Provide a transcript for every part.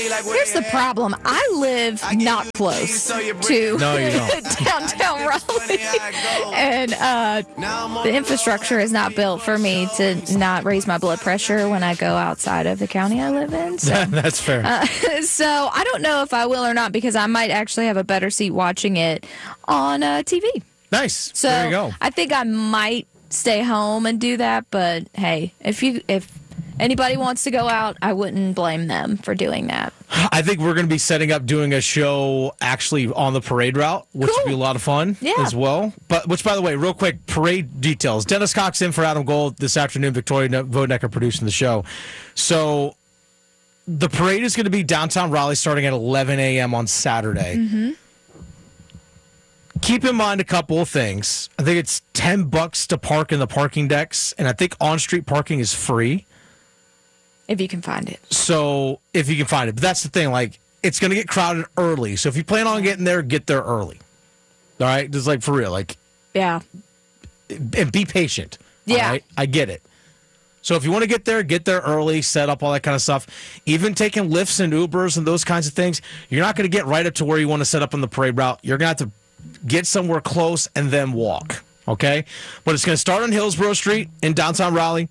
Here's the problem. I live not close to No, you don't. downtown Raleigh. And the infrastructure is not built for me to not raise my blood pressure when I go outside of the county I live in. So, That's fair. so I don't know if I will or not because I might actually have a better seat watching it on TV. Nice. So there you go. I think I might stay home and do that. But hey, if anybody wants to go out, I wouldn't blame them for doing that. I think we're going to be setting up doing a show actually on the parade route, which Cool. would be a lot of fun as well. But which, by the way, real quick, parade details. Dennis Cox in for Adam Gold this afternoon. Victoria Vodnecker producing the show. So the parade is going to be downtown Raleigh starting at 11 a.m. on Saturday. Mm-hmm. Keep in mind a couple of things. I think it's $10 to park in the parking decks, and I think on-street parking is free. If you can find it. So if you can find it. But that's the thing, like, it's going to get crowded early. So if you plan on getting there, get there early. All right? Just like for real. Like, Yeah. and be patient. Yeah. All right? I get it. So if you want to get there early, set up all that kind of stuff. Even taking Lyfts and Ubers and those kinds of things, you're not going to get right up to where you want to set up on the parade route. You're going to have to get somewhere close and then walk. Okay? But it's going to start on Hillsborough Street in downtown Raleigh,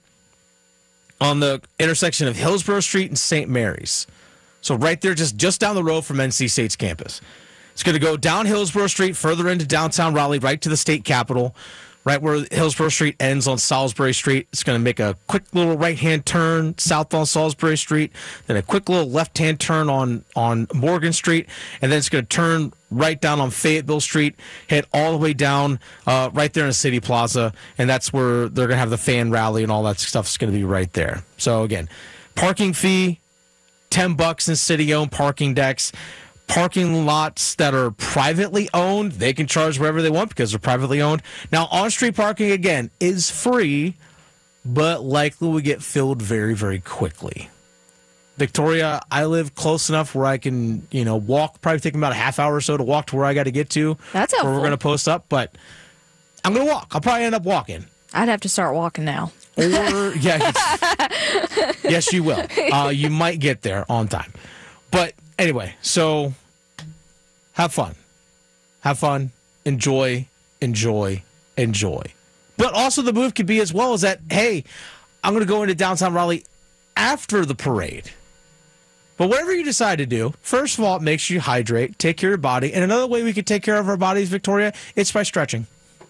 on the intersection of Hillsborough Street and St. Mary's. So right there, just down the road from NC State's campus. It's going to go down Hillsborough Street, further into downtown Raleigh, right to the state capitol, right where Hillsborough Street ends on Salisbury Street. It's going to make a quick little right-hand turn south on Salisbury Street, then a quick little left-hand turn on Morgan Street, and then it's going to turn right down on Fayetteville Street, head all the way down right there in City Plaza, and that's where they're going to have the fan rally and all that stuff is going to be right there. So again, parking fee, $10 in city-owned parking decks. Parking lots that are privately owned, they can charge wherever they want because they're privately owned. Now, on-street parking, again, is free, but likely will get filled very, very quickly. Victoria, I live close enough where I can, walk, probably take about a half hour or so to walk to where I got to get to. That's where helpful. we're going to post up, but I'm going to walk. I'll probably end up walking. I'd have to start walking now. Or, yes, you will. You might get there on time. But anyway, so have fun. Have fun. Enjoy. But also the move could be as well as that, hey, I'm going to go into downtown Raleigh after the parade. But whatever you decide to do, first of all, it makes you hydrate, take care of your body. And another way we could take care of our bodies, Victoria, it's by stretching.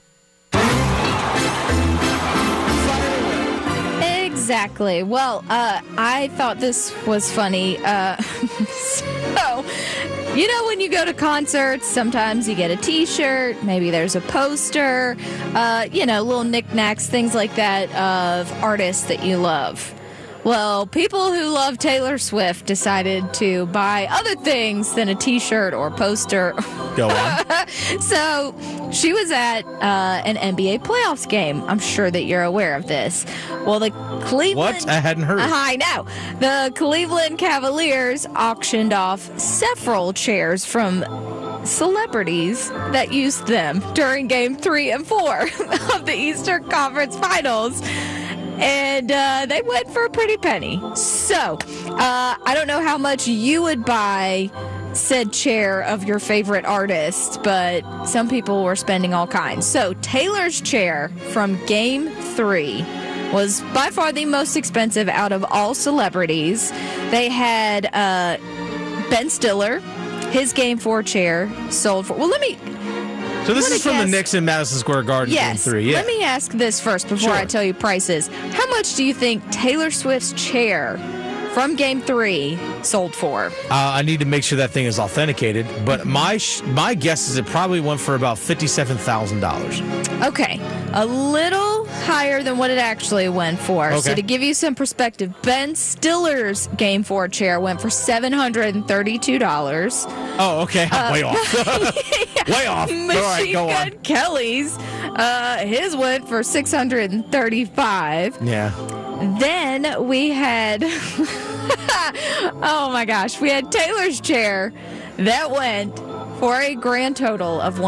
Exactly. Well, I thought this was funny. So, when you go to concerts, sometimes you get a T-shirt, maybe there's a poster, little knickknacks, things like that of artists that you love. Well, people who love Taylor Swift decided to buy other things than a T-shirt or poster. Go on. So she was at an NBA playoffs game. I'm sure that you're aware of this. Well, the Cleveland... What? I hadn't heard. I know. The Cleveland Cavaliers auctioned off several chairs from celebrities that used them during Game 3 and 4 of the Eastern Conference Finals. And they went for a pretty penny. So, I don't know how much you would buy said chair of your favorite artist, but some people were spending all kinds. So, Taylor's chair from Game 3 was by far the most expensive out of all celebrities. They had Ben Stiller, his Game 4 chair sold for... Well, So this is from the Knicks in Madison Square Garden. Yes. Game 3. Yeah. Let me ask this first before I tell you prices. How much do you think Taylor Swift's chair from Game 3 sold for? I need to make sure that thing is authenticated, but my guess is it probably went for about $57,000. Okay. A little higher than what it actually went for. Okay. So to give you some perspective, Ben Stiller's Game 4 chair went for $732. Oh, okay. Way off. Way off. Machine All right, go Gun on. Kelly's, his went for $635. Yeah. Then we had, oh my gosh, we had Taylor's chair that went for a grand total of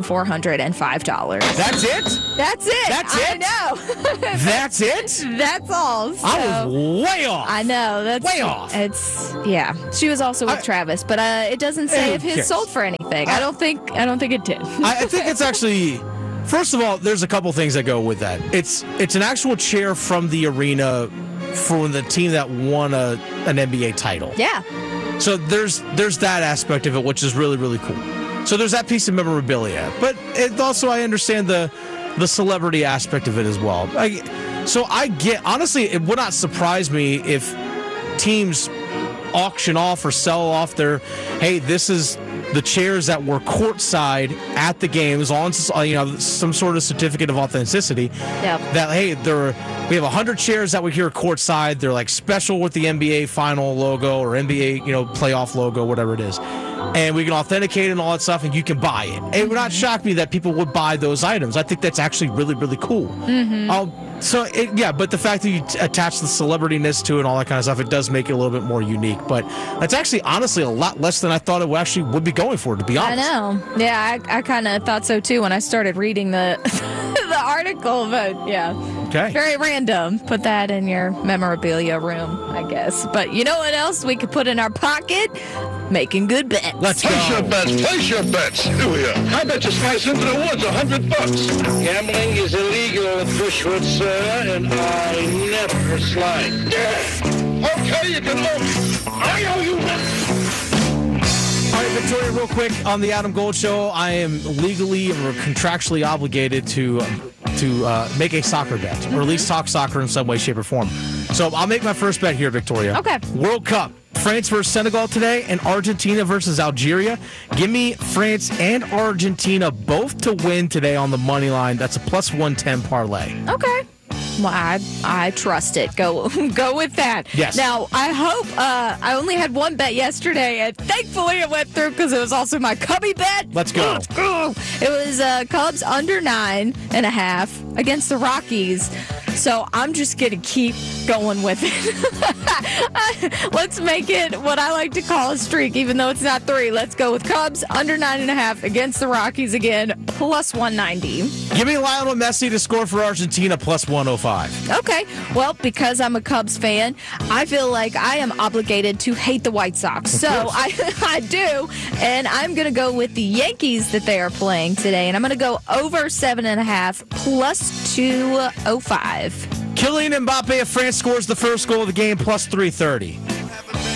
$1,405. That's it? That's it. That's I it? know. That's it? That's all. So, I was way off. I know. That's Way off. Yeah. She was also with Travis, but it doesn't say Who if his cares? sold for anything. I don't think it did. I think it's actually. First of all, there's a couple things that go with that. It's an actual chair from the arena for the team that won an NBA title. Yeah. So there's that aspect of it, which is really, really cool. So there's that piece of memorabilia. But it also, I understand the celebrity aspect of it as well. Honestly, it would not surprise me if teams auction off or sell off this is the chairs that were courtside at the games on some sort of certificate of authenticity. Yep. That we have 100 chairs that we hear courtside. They're like special with the NBA final logo or NBA playoff logo, whatever it is, and we can authenticate and all that stuff, and you can buy it. It would not shock me that people would buy those items. I think that's actually really, really cool. But the fact that you attach the celebrityness to it and all that kind of stuff, it does make it a little bit more unique. But that's actually, honestly, a lot less than I thought it would be going for, to be honest. I know. Yeah, I kind of thought so too when I started reading the the article. But yeah, Okay. very random. Put that in your memorabilia room, I guess. But you know what else we could put in our pocket? Making good bets. Let's go. Place your bets. Do ya? I bet you slice into the woods $100. Gambling is illegal at Bushwood, sir, and I never slide. Okay, you can look. I owe you one. All right, Victoria, real quick on the Adam Gold Show, I am legally or contractually obligated to make a soccer bet, or at least talk soccer in some way, shape, or form. So I'll make my first bet here, Victoria. Okay. World Cup. France versus Senegal today, and Argentina versus Algeria. Give me France and Argentina both to win today on the money line. That's a plus 110 parlay. Okay. Well, I trust it. Go with that. Yes. Now, I hope I only had one bet yesterday, and thankfully it went through because it was also my Cubby bet. Let's go. It was Cubs under 9.5 against the Rockies. So I'm just going to keep going with it. Let's make it what I like to call a streak, even though it's not 3. Let's go with Cubs under 9.5 against the Rockies again, plus 190. Give me Lionel Messi to score for Argentina, plus 105. Okay. Well, because I'm a Cubs fan, I feel like I am obligated to hate the White Sox. So I do. And I'm going to go with the Yankees that they are playing today. And I'm going to go over 7.5 plus 205. Kylian Mbappe of France scores the first goal of the game, plus 330.